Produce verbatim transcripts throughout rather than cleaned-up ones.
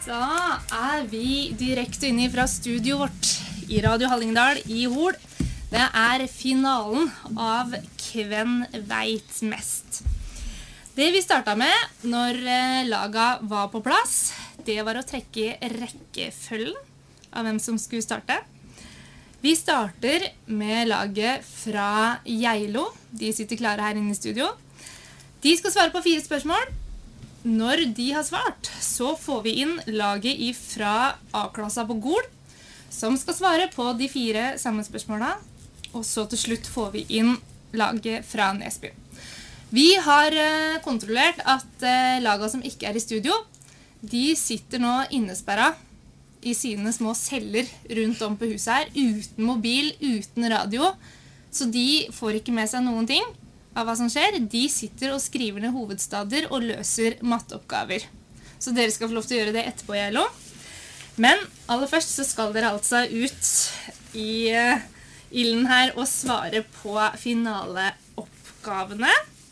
Da er vi direkte inne fra studio vårt i Radio Hallingdal i Hol. Det er finalen av Hvem vet mest. Det vi startet med når laga var på plass, det var å trekke rekkefølgen av hvem som skulle starte. Vi starter med laget fra Geilo. De sitter klare her inne i studio. De skal svare på fire spørsmål. Når de har svart, så får vi inn laget fra A-klassa på Gol, som skal svare på de fire samme spørsmålene. Og så til slutt får vi inn laget fra Nesby. Vi har kontrollert at laget som ikke er i studio, de sitter nå innesperret i sine små celler rundt om på huset her, uten mobil, uten radio. Så de får ikke med seg noen ting av hva som skjer. De sitter og skriver ned hovedstader og løser matteoppgaver. Så dere skal få lov til å gjøre det etterpå, Geilo. Men aller først så skal dere altså ut i uh, ilden her og svare på finaleoppgavene.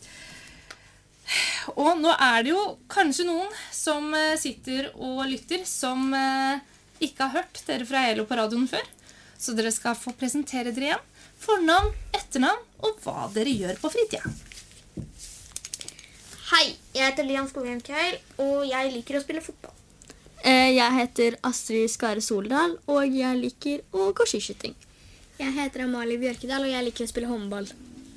Og nå er det jo kanskje noen som uh, sitter og lytter, som uh, ikke har hørt dere fra Geilo på radioen før. Så dere skal få presentere dere igjen. Fornavn, etternavn og hva dere gjør på fritida. Hei, jeg heter Lian Skogheim Kjell, og jeg liker å spille fotball. Jeg heter Astrid Skare Soldal, og jeg liker å gå skiskyting. Jeg heter Amalie Bjørkedal, og jeg liker å spille håndball.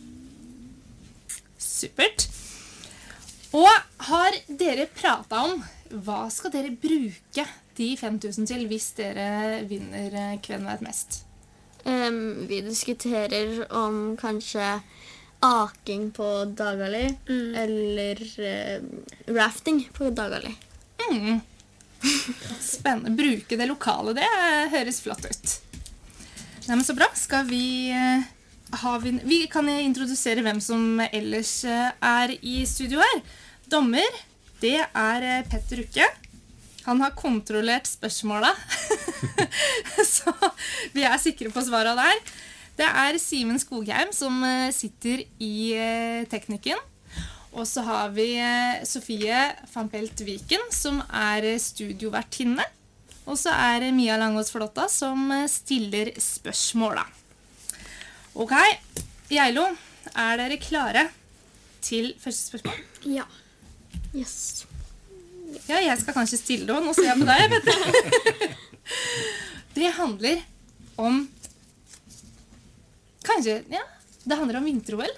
Supert. Og har dere pratet om hva skal dere bruke de fem tusen til hvis dere vinner Hvem vet mest? Um, vi diskuterer om kanskje aking på Dagali, mm. eller uh, rafting på Dagali. Mm. Spennende. Bruke det lokale, det høres flott ut. Nei, men så bra. Skal vi, uh, ha vi, vi kan introdusere hvem som ellers uh, er i studio her. Dommer, det er uh, Petter Ukke. Han har kontrollert spørsmålet, så vi er sikre på svaret der. Det er Simen Skogheim som sitter i teknikken. Og så har vi Sofie van Pelt Viken som er studiovertinne. Og så er Mia Langås Flotta som stiller spørsmålet. Ok, Geilo, er dere klare til første spørsmål? Ja. Yes. Ja, jeg skal kanskje stille det, nå ser jeg på deg, vet du. Det handler om, kanskje, ja, det handler om vinter-O L.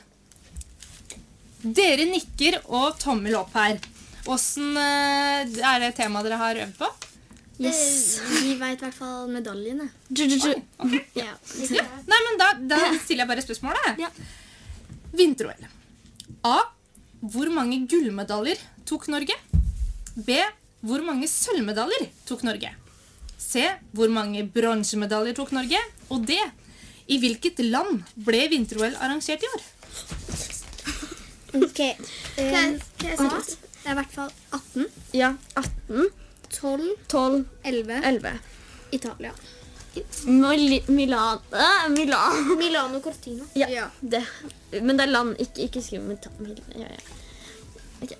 Dere nikker og tommel opp her. Hvordan er det temaet dere har øvd på? Yes. Vi vet i hvert fall medaljene. Oi, okay. Ja. Ja. Nei, men da, da stiller jeg bare spørsmålet. Ja. Vinter-O L. A. Hvor mange gullmedaljer tok Norge? B. Hvor mange sølvmedaljer tok Norge? C. Hvor mange bronsemedaljer tok Norge? Og D. I hvilket land ble vinter-O L arrangert i år? Ok. Um, det er i hvert fall atten. Ja, atten. tolv. tolv. elleve. elleve. Italia. Mil Milan. Äh, Milan. Milano Cortina. Ja, Ja. det. Men det er land, ikke, ikke skriv med ta- Mil ja, ja. Ok.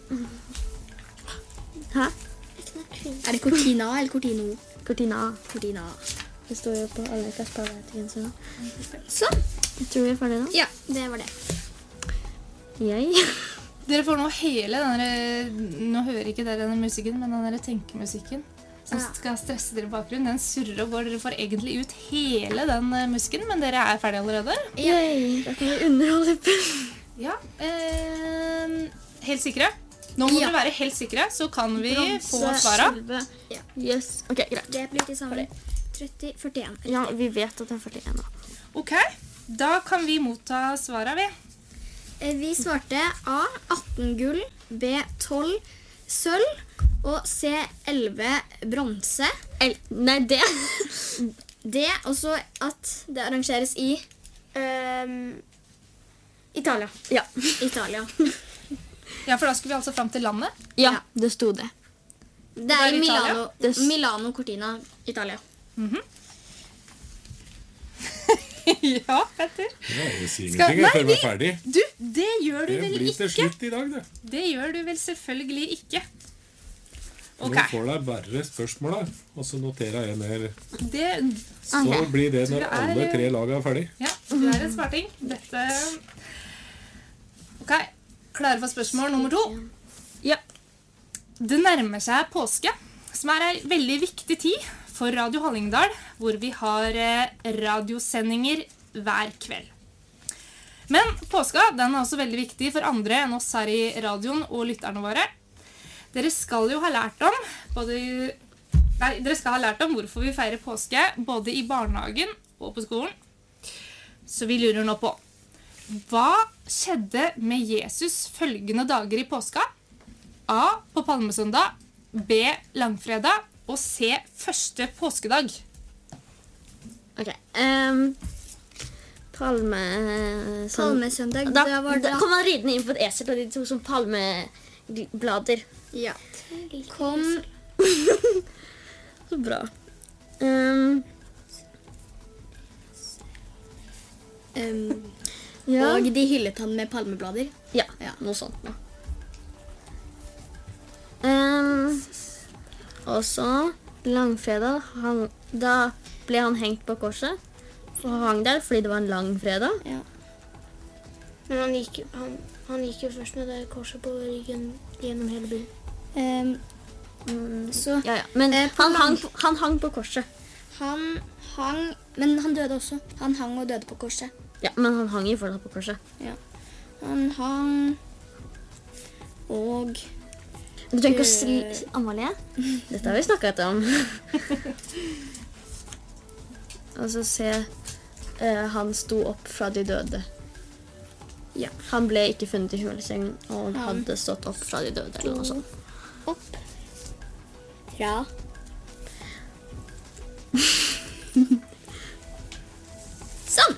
Hæ? Er det Cortina eller Cortino? Cortina. Cortina. Det står jo på alle kasparvetgenserne. Så. Jeg tror vi er ferdige nå. Ja, det var det. Jeg. Dere får nå hele denne, nå hører ikke dere denne musikken, men denne tenkemusikken som Ja. skal stresse dere i bakgrunnen. Den surrer og går, dere får egentlig ut hele den eh, musikken, men dere er ferdige allerede. Yay. Da kan vi underholde på. Ja, eh, helt sikre. Nå må Ja. dere være helt sikre, så kan vi Bronse, få svaret. sølve. Ja. Yes. Ok, greit. Det blir til sammen tretti, førtien. Ja, vi vet at det er førtien nå. Ok, da kan vi motta svaret, vi. Eh, Vi svarte A, atten gull, B, tolv sølv, og C, elleve bronse. El Nei, det. D, også at det arrangeres i ehm, Italia. Ja. Italia. Ja, for da skulle vi altså frem til landet. Ja, Ja. det sto det. Det er er i Italia? Milano, Det s- Milano Cortina, Italia. Ja, Petter. Ja, det sier Skal- ingenting, jeg Nei, føler meg ferdig. Du, det gjør du Det vel blir til ikke. slutt i dag, det. Det gjør du vel selvfølgelig ikke. Ok. Nå får deg bare spørsmålet, og så noterer jeg ned. Det, Så Ok. blir det Du når er- alle tre lag er ferdig. ja, du er en smarting. Dette... Ok, klare for spørsmål nummer to? Ja. Det nærmer seg påske, som er en veldig viktig tid for Radio Hallingdal, hvor vi har eh, radiosendinger hver kveld. Men påska den er også veldig viktig for andre enn oss her i radioen og lytterne våre. Dere skal jo ha lært om både, nei, dere skal ha lært om hvorfor vi feirer påske både i barnehagen og på skolen. Så vi lurer nå på, hva skjedde med Jesus følgende dager i påska? A. På palmesøndag, B. Langfredag og C. Første påskedag. Ok. Um, palme... Sånn. Palmesøndag, Da, da var da det... kom han ridende inn på et esel, og de tok som palmeblader. Ja. Kom... Så bra. Um, Um, ja. Og de hyllet han med palmeblader. ja, Ja. noe sånt. Ja. Um, og så langfredag, han, da ble han hengt på korset. Og han hang der fordi det var en lang fredag. Men han gikk, han, han gikk jo først med det korset på ryggen gjennom hele byen. Um, så Ja, ja. Men Eh, på han, lang- hang, på- han hang på korset. han hang... Men han døde også. Han hang og døde på korset. Ja, men han hang jo fortsatt på korset. Han hang... Og... Du trenger ikke å si Amalie. Dette har vi snakket om. Og så se eh, han sto opp fra de døde. Ja. Han ble ikke funnet i hulesengen, og han Han hadde stått opp fra de døde. Eller noe sånt. Opp. Fra... Sånn!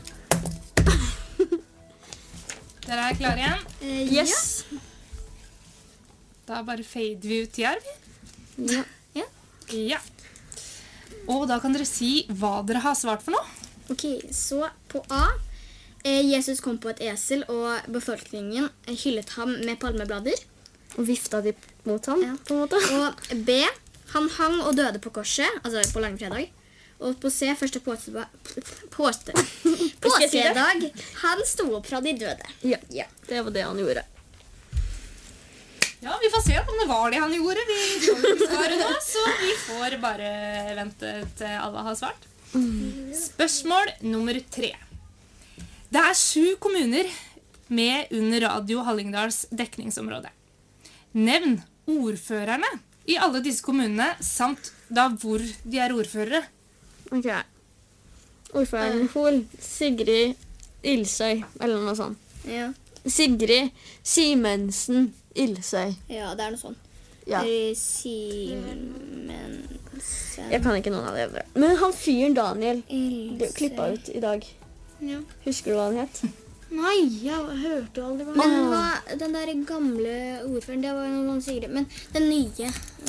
Dere er klare igjen? Eh, Yes! Da bare fader vi ut her. Ja. Ja. Og da kan dere si hva dere har svart for noe. Ok, så på A. Eh, Jesus kom på et esel, og befolkningen hyllet ham med palmeblader. Og vifta de mot ham, Ja. på en måte. Og B. Han hang og døde på korset, altså på langfredag. Og på C. Første påske... Påske... Påskedag. Han sto opp fra de døde. Ja, Ja. det var det han gjorde. Ja, vi får se om det var det han gjorde. Vi får ikke svare nå, så vi får bare vente til alle har svart. Spørsmål nummer tre. Det er sju kommuner med under Radio Hallingdals dekningsområde. Nevn ordførerne i alle disse kommunene, samt da hvor de er ordførere. Ok. Ordføreren Hol, Sigrid Ilsøy, eller noe sånt. Ja. Sigrid Simensen Ilsøy. ja, det er noe sånt. Ja. Eh, Simensen... Jeg kan ikke noen av det. Men han fyren Daniel, Ilse- det klippa ut i dag. Ja. Husker du hva han het? Nei, jeg hørte jo aldri hva Men hva, den der gamle ordføreren, det var jo noen Sigrid. Men den nye...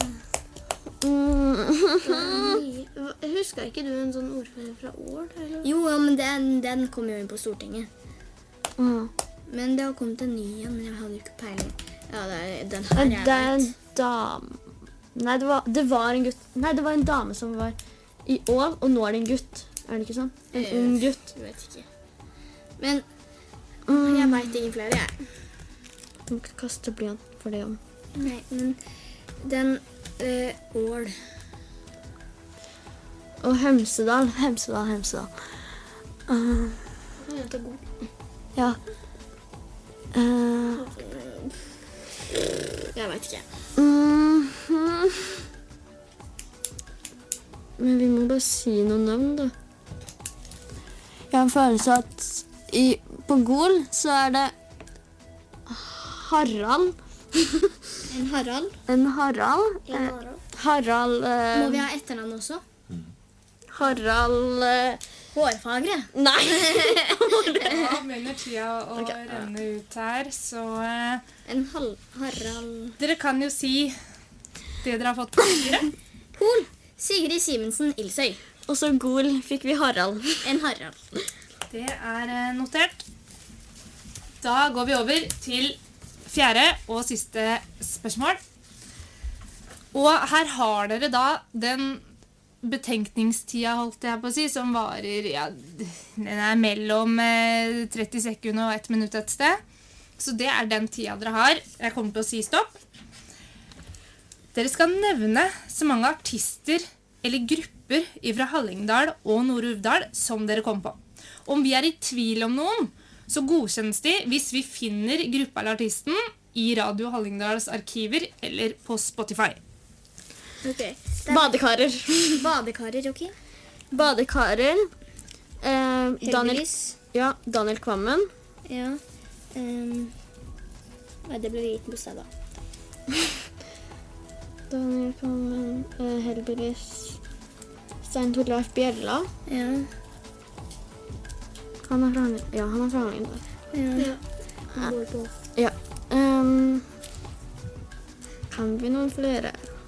Husker ikke du en sånn ordfører fra Ål? Eller? Jo, ja, men den, den kom jo inn på Stortinget. Mm. Men det har kommet en ny igjen, men jeg hadde jo ikke peiling. Ja, det er den her jeg Det er en vet. dame. Nei, det var, det var en gutt. Nei, det var en dame som var i Ål, og nå er det en gutt. Er det ikke sånn? En Eh. ung gutt. Jeg vet ikke. Men Mm. jeg vet ingen flere, jeg. Du må ikke kaste blyant for det om. Nei, men den eh, Ål. Og Hemsedal, Hemsedal, Hemsedal. Uh, ja. Uh, Jeg vet ikke. mm, mm. Men vi må bare si noen navn, da. Jeg har en følelse at i, på Gol så er det Harald. En Harald. En Harald. En Eh, Harald. Harald eh, Må vi ha etternavn også? Harald eh, Hårfagre. Nei! Ja, begynner tida å renne ut her, så eh, En hal Harald... dere kan jo si det dere har fått på papiret. Hol. Sigrid Simensen Ilsøy. Og så Gol fikk vi Harald. En Harald. Det er eh, notert. Da går vi over til fjerde og siste spørsmål. Og her har dere da den betenkningstida, holdt jeg på å si, som varer, ja, den er mellom eh, tretti sekunder og ett minutt et sted. Så det er den tida dere har. Jeg kommer til å si stopp. Dere skal nevne så mange artister eller grupper fra Hallingdal og Nord-Uvdal som dere kom på. Om vi er i tvil om noen, så godkjennes de hvis vi finner gruppa eller artisten i Radio Hallingdals arkiver eller på Spotify. Ok. Badekarer. Badekarer, ok. Badekarer. Eh, Daniel, Heldigvis. ja, Daniel Kvammen. Ja. Um, nei, det ble liten bostad da. Daniel Kvammen. Eh, Heldigvis. Stein Torleif Bjella. Ja. Han er fra Ja, han er fra Hallingdal. Ja. Han går på. Ja. Um, kan vi noen flere?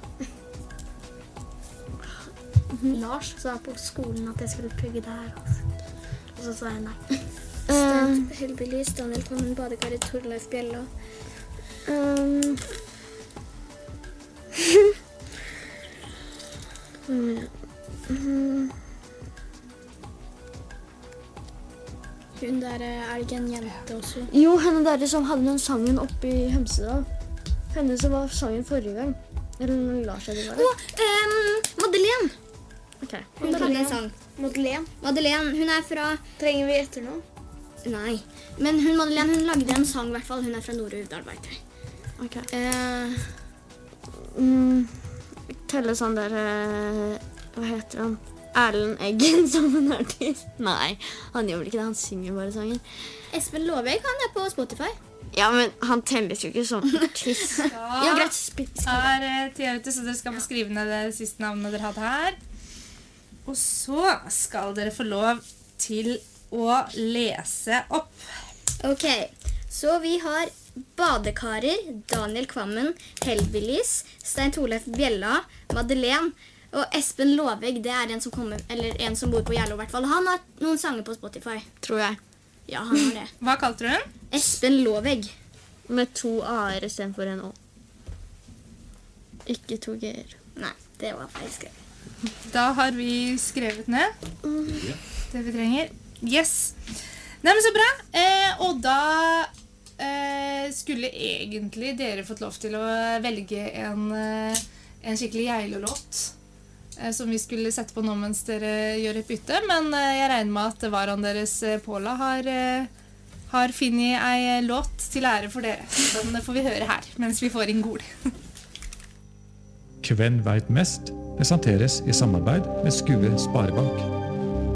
Lars sa på skolen at jeg skulle plugge det her. Altså. Og så sa jeg nei. Um, Heldigvis, Daniel Kvammen, Badekarer, Torleif Bjella. um, um, Hun der, er det ikke en jente også? Jo, henne der som hadde den sangen oppe i Hemsedal. Henne som var sangen forrige gang. Eller når Lars hadde vært. Å, um, Madeleine! Ok. Hun hadde en sang. Madeleine. Madeleine, hun er fra... Trenger vi etternavn? Nei. Men hun, Madeleine, hun lagde en sang i hvert fall. Hun er fra Nord-Uvdal, vet jeg. Ok. Eh, Mm, telle sånn der eh, Hva heter han? Erlend Eggen som en artist. Nei, han gjør vel ikke det. Han synger bare sangen. Espen Loveg, han er på Spotify. Ja, men han telles jo ikke som artist. Ja, greit. Sp- skriv. er eh, tida ute, så dere skal få skrive ned det siste navnet dere hadde her. Og så skal dere få lov til å lese opp. Ok, så vi har Badekarer, Daniel Kvammen, Heldigvis, Stein Torleif Bjella, Madeleine og Espen Loveg. Det er en som kommer, eller en som bor på Gjerlo i hvert fall. Han har noen sanger på Spotify. Tror jeg. Ja, han har det. Hva kalte du den? Espen Loveg. Med to a-er i stedet for en å. Ikke to g-er. Nei, det var feil skrevet. Da har vi skrevet ned det vi trenger. Yes. Nei, men så bra. Eh, og da eh, skulle egentlig dere fått lov til å velge en, eh, en skikkelig geilo-låt eh, som vi skulle sette på nå mens dere gjør et bytte. Men eh, jeg regner med at varaen deres, eh, Paula, har, eh, har finnet ei låt til ære for dere. Den får vi høre her mens vi får inn Gol. Kven veit mest presenteres i samarbeid med Skue Sparebank.